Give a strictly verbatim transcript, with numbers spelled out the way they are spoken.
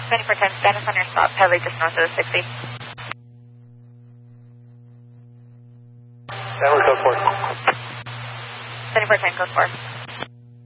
twenty-four ten, status on your stop, heavily just north of the sixty. Downward code four. twenty-four ten, code four.